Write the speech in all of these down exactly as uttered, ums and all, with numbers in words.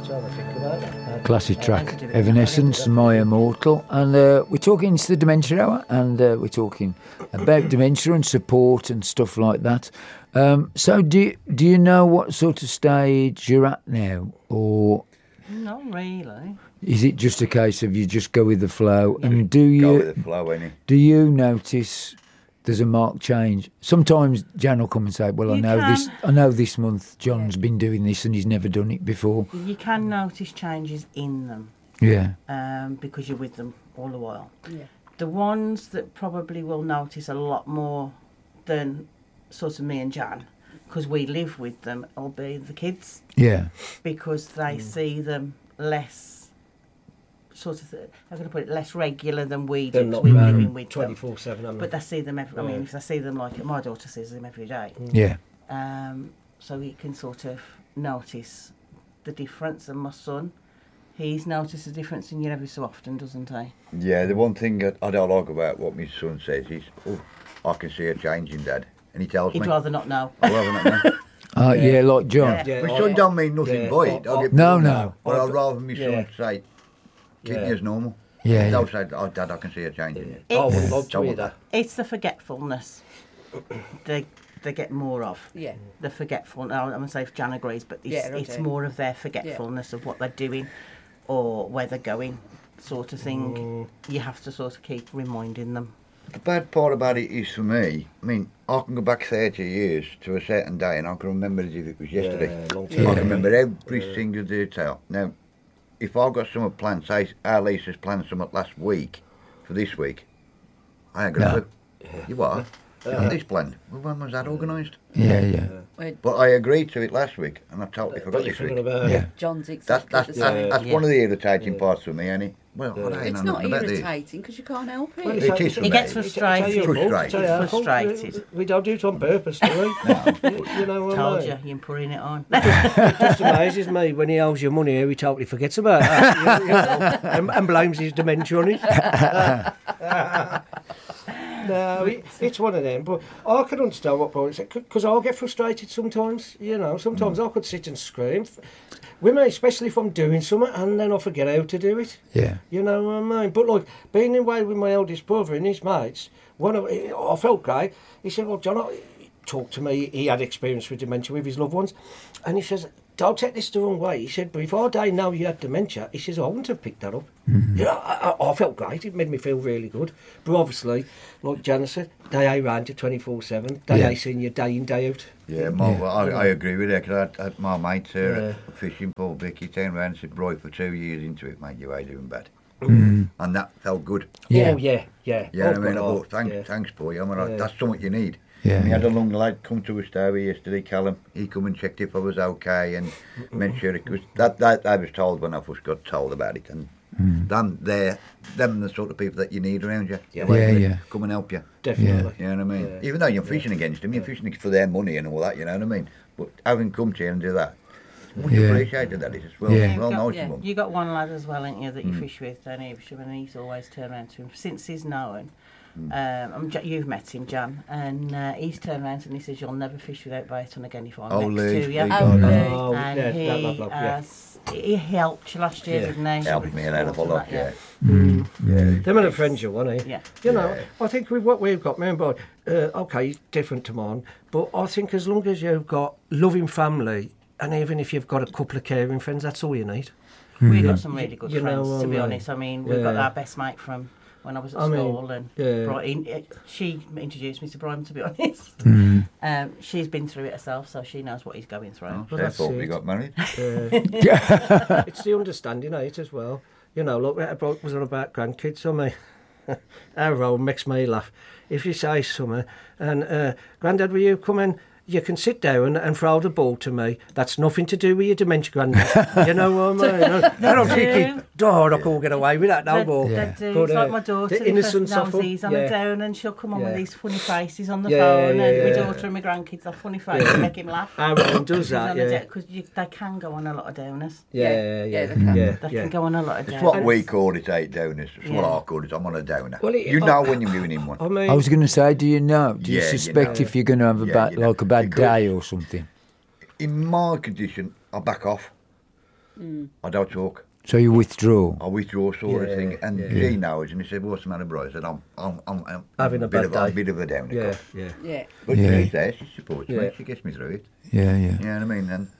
to have a think about that. Classic track, Evanescence, My Immortal. And uh, we're talking, it's the Dementia Hour, and uh, we're talking about dementia and support and stuff like that. Um, so do you, do you know what sort of stage you're at now? Or not really. Is it just a case of you just go with the flow? Yeah. And do you, go with the flow, innit? Do you notice there's a marked change? Sometimes Jan will come and say, well, I You know can. this I know this month John's been doing this and he's never done it before. You can notice changes in them. Yeah. Um, because you're with them all the while. Yeah. The ones that probably will notice a lot more than sort of me and Jan, because we live with them, will be the kids. Yeah. Because they mm. see them less, sort of, how can I put it, less regular than we do. They're not we were living with twenty-four seven, them. But they see them every, I yeah. mean, if they see them like, my daughter sees them every day. Yeah. Um, so you can sort of notice the difference. And my son, he's noticed the difference in you every so often, doesn't he? Yeah, the one thing that I don't like about what my son says is, oh, I can see a change in Dad. And he tells He'd me. He'd rather not know. I'd rather not know. Uh, yeah. yeah, like John. Yeah. My son don't mean nothing yeah. by it. Oh, oh, no, no. But I'd rather my son yeah. say, keep yeah. me as normal. Yeah, They'll yeah. say, oh, Dad, I can see a change in you. It's, oh, we'd love to hear that. It's the forgetfulness they they get more of. Yeah. The forgetfulness. I'm going to say if Jan agrees, but it's, yeah, it's more of their forgetfulness yeah. of what they're doing or where they're going, sort of thing. Mm. You have to sort of keep reminding them. The bad part about it is for me, I mean, I can go back thirty years to a certain day and I can remember it as if it was yesterday. Yeah, long I time. can remember every yeah. single detail. Now, if I've got something planned, say our Lisa's planned something last week for this week, I ain't got no. a clue. Yeah. You are? Yeah. Got this planned. Well, when was that organised? Yeah, yeah. yeah. But I agreed to it last week and I totally Uh, forgot this week. About yeah. John's exactly that's, that's, the same. That's, that's yeah. one of the irritating yeah. parts for me, Annie. Well, Yeah. I ain't It's know not nothing about this. irritating because you can't help it. Well, It is for He me. gets frustrated. Frustrated. It's frustrated. We don't do it on purpose, do we? No. you, you know what Told I mean? you, you're putting it on. It just amazes me when he owes you money how he totally forgets about that you, you know, and, and blames his dementia on it. No, it, it's one of them. But I can understand what Paul said because I'll get frustrated sometimes. You know, sometimes mm. I could sit and scream. Women, especially if I'm doing something and then I forget how to do it. Yeah. You know what I mean? But like being away with my eldest brother and his mates, one of I felt great. He said, "Well, John," he talked to me. He had experience with dementia with his loved ones, and he says, "Don't take this the wrong way." He said, "But if I'd I know you had dementia," he says, "I wouldn't have picked that up." Mm-hmm. You know, I, I felt great. It made me feel really good. But obviously, like Janice said, they ain't around you twenty-four seven. They Yeah. ain't seeing you day in, day out. Yeah, my, Yeah. well, I, I agree with you because I, I had my mate here Yeah. at a fishing pool, Vic, he turned around and said, "Roy, for two years into it, mate, you ain't doing bad." Mm. And that felt good. Yeah. Oh, yeah, yeah. Yeah, oh, I mean, I God, thought, thanks, yeah. thanks, boy. I mean, Yeah. I, that's something you need. Yeah, And he had yeah. a young lad come to us there yesterday, Callum. He come and checked if I was okay and made sure it was. That, that I was told when I first got told about it. And Mm. them, they're them the sort of people that you need around you. Yeah. Yeah, They yeah. Come and help you. Definitely. You know what I mean? Yeah. Even though you're fishing against them, you're fishing for their money and all that, you know what I mean? But having come to you and do that, much Yeah. appreciated that is as well. Yeah. Well You've got, nice yeah. of them. You got one lad as well, ain't you, that you Mm. fish with, don't you? And he's always turned around to him since he's known. Mm. Um, I'm, Ja- you've met him, Jan, and uh, he's turned around and he says, "You'll never fish without Bayton again if I'm Oh, next Lee, to you." Lee Oh, Gardner. Lee. Oh, And yeah, he, that, that bloke, yeah. has, he helped you last year, Yeah. didn't he? Helped me an hell of a Supporting lot, that, yeah. Mm. Yeah. Them are the friends you want, eh? Yeah. You know, Yeah. I think with what we've got, me and Boy, uh, okay, it's different to mine, but I think as long as you've got loving family, and even if you've got a couple of caring friends, that's all you need. We've got some really good You know friends, what to I be mean? honest. I mean, we've got Yeah. our best mate from when I was at I mean, school, and yeah. Brian, it, she introduced me to Brian, to be honest. Mm. Um, she's been through it herself, so she knows what he's going through. Oh, Well, so I that's thought it. we got married. Uh, it's the understanding, eh, as well. You know, look, that bloke was on about grandkids, on me. Our role makes me laugh. If you say something, and uh, Grandad, will you come in? You can sit down and throw the ball to me. That's nothing to do with your dementia, Grandad. You know what I mean? And I'm thinking, oh, I can't get away with that no They- more. they Yeah. do. But, It's like uh, my daughter, the the innocence first of them, noses on yeah. her down, and she'll come on with Yeah. these funny faces on the Yeah, phone, yeah, and my yeah. daughter and my grandkids have funny faces to make him laugh. Aaron does that, yeah. Because they can go on a lot of downers. Yeah, Yeah, yeah, yeah, yeah. they can. yeah, They yeah. can go on a lot of It's downers. what we call it, eight downers. It's what Yeah. I call it. I'm on a downer. Well, it- you I- know when you're giving him one. I mean, I was going to say, do you know? Do you Yeah, you suspect know. if you're going to have a Yeah, bad, you know. like a bad Because- day or something? In my condition, I back off. I don't talk. So you withdraw. I withdraw, sort Yeah, of thing. And yeah. he knows, and he said, "What's the matter, bro?" I said, "I'm, I'm, I'm, I'm Having a bit bad of, I'm day. a bit of a downy." Yeah, yeah. Yeah. But Yeah. she's there. She supports Yeah. me. She gets me through it. Yeah, yeah. You know what I mean? And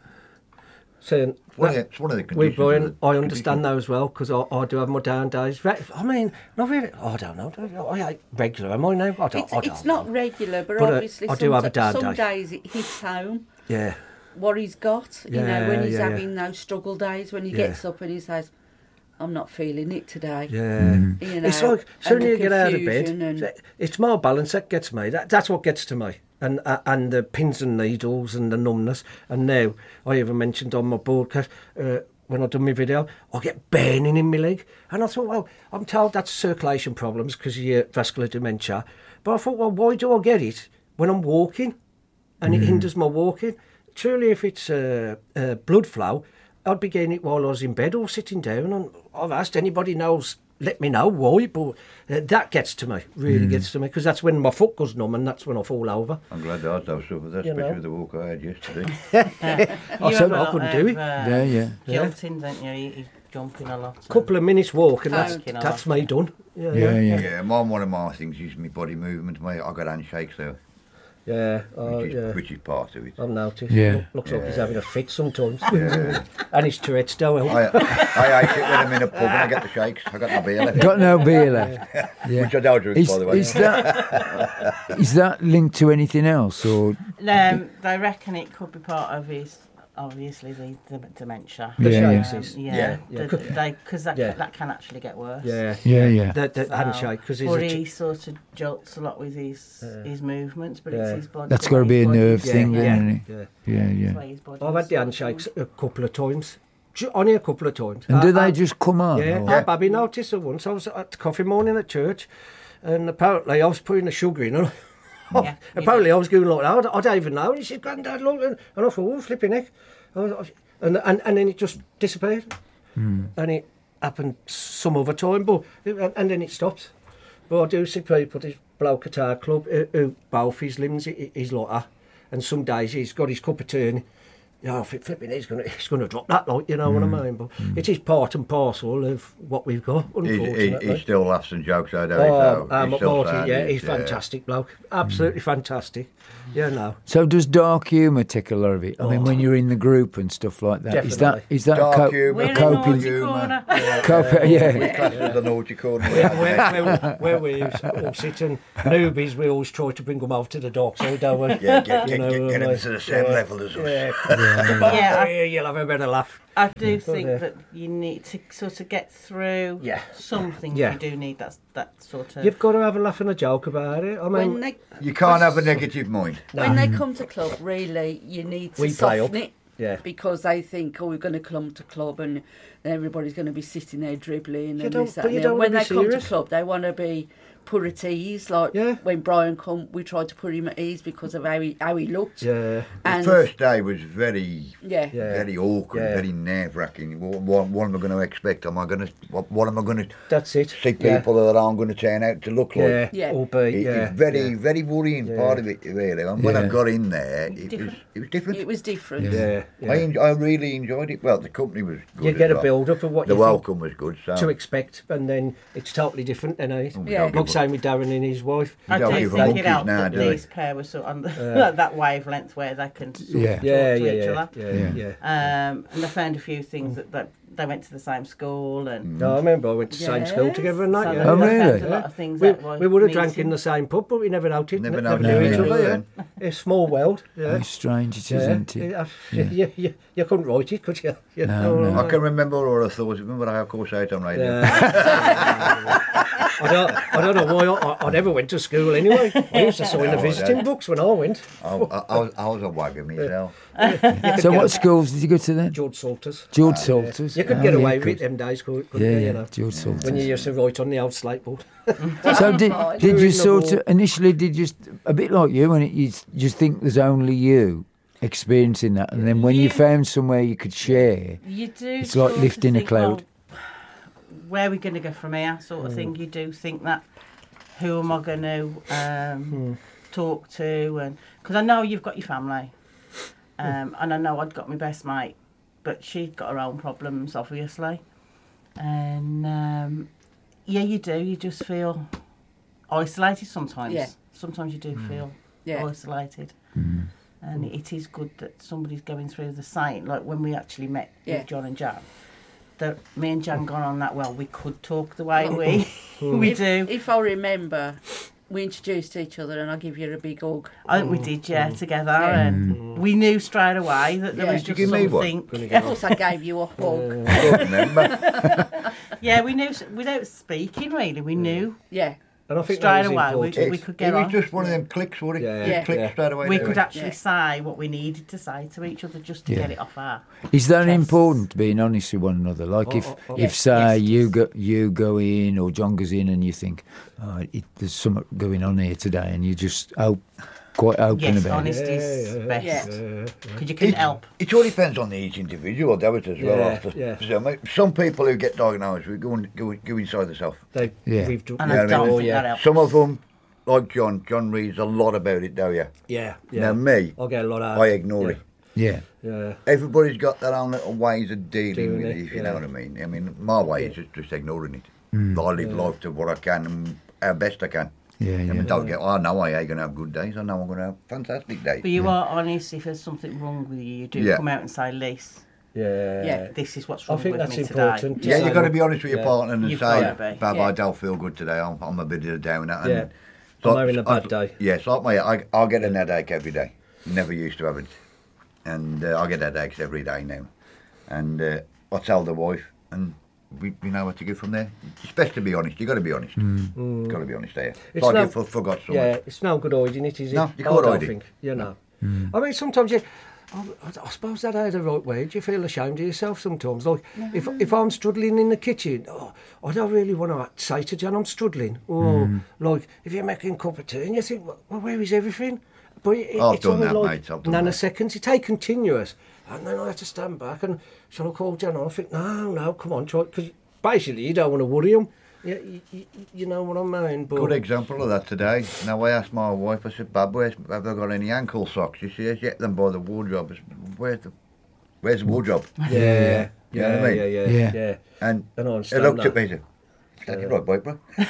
So, it's one, of that- the, it's one of the we, conditions. Brian, of the- I understand that as well, because I, I do have my down days. Re- I mean, not really, I don't know, I ain't regular, am I now? I don't, It's, I don't it's not know. regular, but, But, uh, obviously I do have a some, down some day. days it hits home Yeah, what he's got. You Yeah, know, when he's yeah, yeah. having those struggle days, when he Yeah. gets up and he says, "I'm not feeling it today." yeah. You know, It's like, soon and the you get out of confusion bed, and- it's my balance that gets me. That, that's what gets to me. And uh, and the pins and needles and the numbness. And now, I even mentioned on my broadcast, uh, when I done my video, I get burning in my leg. And I thought, well, I'm told that's circulation problems because of your vascular dementia. But I thought, well, why do I get it when I'm walking? And it hinders my walking. Truly, if it's uh, uh, blood flow, I'd be getting it while I was in bed or sitting down. And I've asked anybody knows, let me know why. But uh, that gets to me, really gets to me, because that's when my foot goes numb and that's when I fall over. I'm glad that I don't suffer that, You especially know. with the walk I had yesterday. I You said have a I lot couldn't of, do it. Uh, Yeah, yeah. Jolting, don't you? You- You're jumping a lot. and- Couple of minutes walk and that's, Talking a that's lot. me done. Yeah, Yeah, yeah. yeah. Yeah, my, one of my things is my body movement. My, I got handshakes though, Yeah, oh, which, is, yeah. which is part of it. I've noticed. Yeah. Look- Looks like he's having a fit sometimes. And his Tourette's don't help. I, I hate it when I'm in a pub and I get the shakes. I got no beer left. Got no beer left. Yeah. Which I don't drink, Is, by the way. is that is that linked to anything else, or Um, they reckon it could be part of his, obviously, the, the dementia. The Yeah, shakes Um, is- yeah, yeah, yeah. the- they because that Yeah. that can actually get worse. Yeah. yeah, yeah, The, the So- handshake, because he's or a... he Ch- sort of jolts a lot with his his movements, but Yeah. it's his body. That's the got to way be a his body- nerve yeah, thing, yeah, isn't it? yeah. Yeah, the yeah. way his body I've had is the sort of- handshakes a couple of times. Ju- Only a couple of times. And do I- they I- just come on? Yeah, or- yeah. Babby noticed it once. I was at the coffee morning at church, and apparently I was putting the sugar in. And Yeah, apparently I was going like that. I don't even know. And he said, "Granddad, look," and I thought, "Oh, flipping heck!" I was, I- and, and and then it just disappeared, and it happened some other time, but and, and then it stopped. But I do see people, this bloke at our club, who, who both his limbs, he, he's like that, and some days he's got his cup of tea. And, yeah, I think flipping, he's gonna he's gonna drop that, like, you know what I mean. But it is part and parcel of what we've got. He, he, Unfortunately, he still laughs and jokes out of it. oh, so um, he's still Marty, sound, yeah, he's uh, fantastic bloke, absolutely fantastic. Yeah, no, So does dark humour take a lot of it? I mean, when you're in the group and stuff like that, is that Definitely. is that Dark a, co- humour, We're a in coping? naughty humour. corner. Cope, We yeah, class it as the naughty corner. where, where, where, where we all sit and newbies, we always try to bring them over to the dark side, don't we? Yeah, get, You get, know, get, get him like, to the same yeah, level as us. Yeah, Yeah, I- yeah, you'll have a better laugh. I do think yeah. that you need to sort of get through Yeah. some things. Yeah. You do need that that sort of. You've got to have a laugh and a joke about it. I When mean, they You can't have a negative mind. when they come to club, really, you need to We play soften up. it. yeah. Because they think, oh, we're going to come to club and everybody's going to be sitting there dribbling You and don't- this, that, but and you the don't other. When wanna they be come to serious. club, they want to be put at ease. Like Yeah. when Brian come, we tried to put him at ease because of how he, how he looked. Yeah, The And first day was very, yeah. Yeah. very awkward, Yeah. very nerve wracking. What, what, what am I going to expect? Am I going to? What, what am I going to that's it. see people that I'm going to turn out to look like? Yeah, Yeah. or be, It- yeah. It's very, yeah. very worrying Yeah. part of it, really. And when I Yeah. got in there, it was, Different. it was different. It was different. Yeah, yeah. I, en- I really enjoyed it. Well, the company was good. You as get a well. build up of what The you think welcome was good. So to expect, and then it's totally different. Then, eh? we Yeah. don't Like give same with Darren and his wife. I don't do give think them it monkeys helped now, that do they? these pair were sort of on that wavelength where they can sort Yeah. of talk Yeah, to yeah, each yeah, other. yeah, Yeah. yeah. Um, and they found a few things that, that they went to the same school and. No, I remember I went to the same school Yes. together and that. So Yeah. they- Oh, they really? found a lot of things We, that were we would have drank meeting. in the same pub, but we never noted. Never ne- noted never knew each each other, other. then. Yeah. It's a small world. Yeah. How strange it is, Yeah. isn't it? Yeah. You, you, you couldn't write it, could you? you No, know, no. I can remember all I thought. Remember how I course out on radio? Yeah. I don't, I don't know why I, I never went to school anyway. I used to sign the No, I visiting don't. books when I went. I, I, I, was, I was a wagger myself. So what schools did you go to then? George Salters. George Salters. You could Oh, get yeah, away with good. it them days, couldn't Yeah, you? yeah, You know? George Salters. When you used to write on the old slate board. So did, Oh, did you Reasonable. sort of initially did you st- a bit like you, and it, you s- just think there's only you experiencing that, and then when you Yeah. found somewhere you could share, You do. It's like sort of lifting a think, cloud. well, where are we going to go from here? Sort of thing. You do think that. Who am I going to um, talk to? And because I know you've got your family, um, and I know I'd got my best mate but she's got her own problems, obviously. And um, yeah, you do. You just feel isolated sometimes. Yeah. Sometimes you do feel Yeah. isolated. Mm. And it is good that somebody's going through the same. Like when we actually met Yeah. with John and Jan, that me and Jan got on that well. We could talk the way we we if, do. If I remember, we introduced each other and I give you a big hug. I think we did, yeah, together, Yeah. and we knew straight away that there Yeah. was Did just you give me one? something. Of course, I gave you a hug. I don't remember. Yeah, we knew without speaking. Really, we knew Yeah. And I think that straight was away we, important. we could It get was on. just one of them clicks, wasn't it? Yeah. Just Yeah. click Yeah. straight away. We didn't could it? actually Yeah. say what we needed to say to each other just to Yeah. get it off our. Is that Yes. important, being honest with one another? Like Oh, if, oh, oh. if Yes, say, yes, it you is. go you go in or John goes in and you think, oh, it, there's something going on here today, and you just oh, quite open Yes, about honest it. is Yeah, best yeah. because you can It, help. it all depends on each individual, though, it as well. Yeah, After. yeah. So, mate, some people who get diagnosed, we go, and, go, go inside themselves. They, Yeah. We've done, And Yeah, I I don't mean, think yeah. that helps. Some of them, like John, John reads a lot about it, don't you? yeah, yeah. Now, me, I get a lot out. I ignore yeah. it. Yeah, Yeah. Everybody's got their own little ways of dealing Doing with it, it, if you yeah. know what I mean. I mean, my way is just, just ignoring it. I live life to what I can and how best I can. yeah, I yeah. mean, don't get, I know I ain't going to have good days. I know I'm going to have fantastic days. But you are honest. If there's something wrong with you, you do Yeah. come out and say, "Lise, Yeah. Yeah. this is what's I wrong think with that's me important. today." Yeah, Say, you've got to look, be honest with your yeah. partner and You've say, gotta be, Bab, yeah. I don't feel good today. I'm, I'm a bit of a downer. And Yeah. I'm having a bad day. Yes, like my, I, I get an headache every day. Never used to have it. And uh, I get headaches every day now. And uh, I tell the wife, and we, we know what to go from there. It's best to be honest. You've got to be honest. You've got to be honest there. It's It's like no- you for, forgot something. Yeah, it's no good hiding it, is it? No, you I can't don't hide it. think. You know. I mean, sometimes you. I, I suppose that ain't the right way. Do you feel ashamed of yourself sometimes? Like, if if I'm struggling in the kitchen, oh, I don't really want to say to John I'm struggling. Or, like, if you're making a cup of tea and you think, well, where is everything? But it, I've it's done only that, like mate, I've done that. nanoseconds. It's take continuous. And then I have to stand back and, shall I call John? I think, no, no, come on, try. Because basically, you don't want to worry him. You, you, you know what I mean? But Good example of that today. Now, I asked my wife, I said, Bab, where's, have I got any ankle socks? She says, yeah, them by the wardrobe. I said, where's the, where's the wardrobe? Yeah, yeah, You know yeah, what I mean? yeah, yeah, Yeah. yeah. And And I he understand looked that. at me and said, that's Yeah. right, boy, bro. yeah,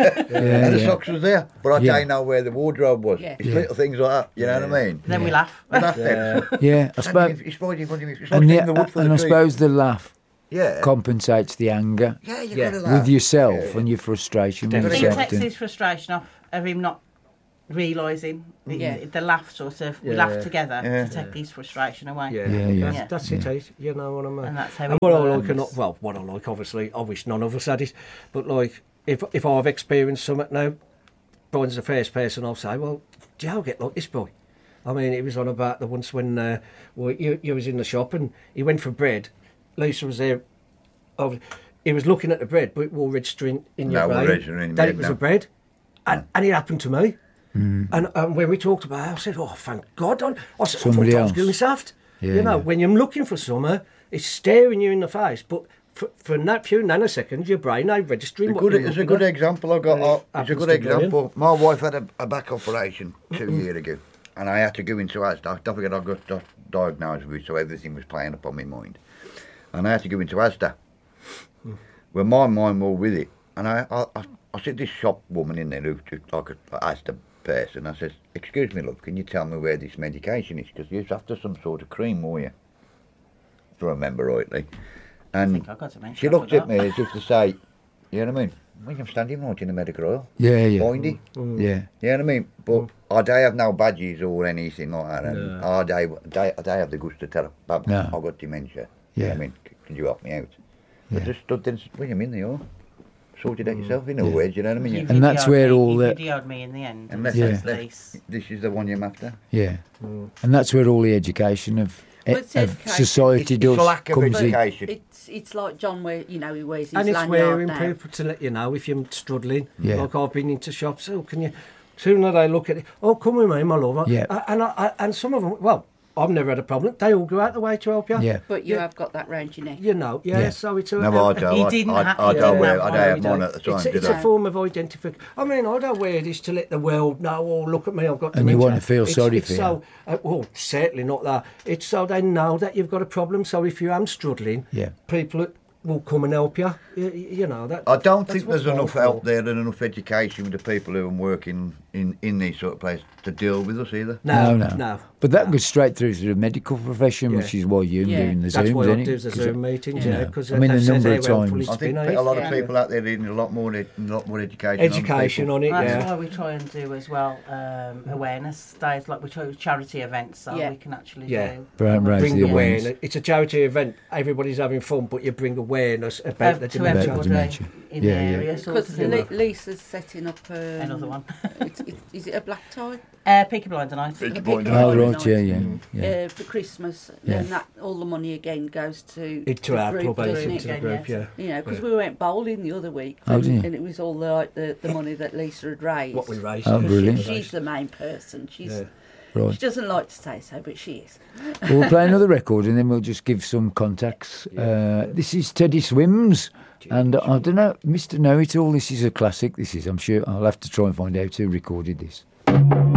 And the yeah. socks was there, but I Yeah. don't know where the wardrobe was. Yeah. It's Yeah. little things like that, you know what I mean? Then we laugh. And that's Yeah. it. Yeah, I suppose, It's like, it's like, it's like and, hitting the, the wood for and the I tree. suppose the laugh Yeah. compensates the anger Yeah, you Yeah. got to with laugh. yourself Yeah. and your frustration. I with think it yourself. takes his frustration off of him not realising. The, Yeah. the laugh sort of, we Yeah. laugh together Yeah. to take his frustration away. Yeah, Yeah, yeah. That's, Yeah. that's it, eh? You know what I mean? And that's how And it what I like, and works. not, well, what I like, obviously, I wish none of us had it, but like, if if I've experienced something now, Brian's the first person I'll say, well, do you get like this boy? I mean, it was on about the once when uh, well, you, you was in the shop and he went for bread. Lisa was there. Of, he was looking at the bread, but it will register in, in your No, it will brain register in your that head, it was no. a bread. And, and it happened to me. And um, when we talked about it, I said, oh, thank God. I, I said, Somebody I thought I was else. going soft. Yeah, you know, yeah. when you're looking for summer, it's staring you in the face. But for, for that few nanoseconds, your brain ain't registering A what good, you're it's a looking good at. example I got. And it oh, it's a happens good to Brian. example. My wife had a, a back operation two years ago, and I had to go into Asda. Don't forget, I got di- diagnosed with it, so everything was playing upon my mind, and I had to go into Asda. Well, my mind was with it, and I, I, I, I said this shop woman in there who, who like a Asda person. I said, "Excuse me, love, can you tell me where this medication is? Because you're after some sort of cream, were you? If I remember rightly." I And think I got to mention she that looked with at me as if to say, you know what I mean? We can stand him right in the medical oil. Yeah, yeah, Bindy. yeah. You know what I mean? But I don't have no badges or anything like that. And No. I don't, I don't have the guts to tell her, Bab, No. I've got dementia. You know Yeah. what I mean? C- Can you help me out? Yeah. I just stood there and said, what do you mean they are? Sorted out yourself, in other Yeah. words, you know what I mean? You You- And that's videoed where me, all you the- videoed me in the end. And that's, Yeah. that's, Lise. this is the one you're after. Yeah, and that's where all the education of, Well, it's of education. society It's, does it's lack of comes in. education. It's it's like John, where you know he wears his And it's lanyard wearing now. people to let you know if you're struggling. Yeah. Like I've been into shops. Oh, can you? Sooner they look at it. Oh, come with me, my love. Yeah. A- And I, I, and some of them. Well, I've never had a problem. They all go out the way to help you. Yeah. But you Yeah. have got that round your neck. You know, yeah, Yeah. so it's a... No, I don't. He I, didn't I, have- I yeah, don't no, wear. I no, don't have we mine don't. at the time. It's, did it's I? a form of identification. I mean, I don't wear this to let the world know, oh, look at me, I've got And you dementia. want to feel It's- sorry it's for you. so, uh, well, certainly not that. It's so they know that you've got a problem, so if you am struggling, Yeah. people will come and help you. You, you know, that. I don't that's think what there's it's enough for. help there and enough education with the people who are working in, in these sort of places to deal with us either. No, no, no. no. But that goes straight through to the medical profession, which Yeah. is why you're Yeah. doing the That's Zooms, why I isn't do it? the 'Cause Zoom it- meetings, Yeah. yeah, because I mean, the number of how helpful times- it's I think been, pe- a lot eh? of people out there need a lot more, ed- a lot more education. Education on it, That's yeah. why we try and do as well um, awareness days, like we try charity events, so Yeah. we can actually Yeah. do. Bring- raise Bring the awareness. awareness. It's a charity event. Everybody's having fun, but you bring awareness about About the to dementia. About the everybody dementia. in Yeah, the yeah. area. Sort Because of, you know. Le- Lisa's setting up um, Another one. it's, it, is it a black tie? Uh, Peaky Blinder night. Peaky A Blinder big Oh, one right, yeah, night, yeah. yeah. Uh, for Christmas, Yeah. and that all the money again goes to Into the our group, club, doesn't into it? the Again, group, yeah. yes. You know, because Yeah. we went bowling the other week, Oh, and, did you? and it was all the, like the, the money that Lisa had raised. What we raised. Oh, Because brilliant. She, she's the main person. She's Yeah. Right. she doesn't like to say so, but she is. We'll play another record and then we'll just give some contacts. Uh, this is Teddy Swims, and I don't know, Mister Know It All. This is a classic. This is, I'm sure, I'll have to try and find out who recorded this.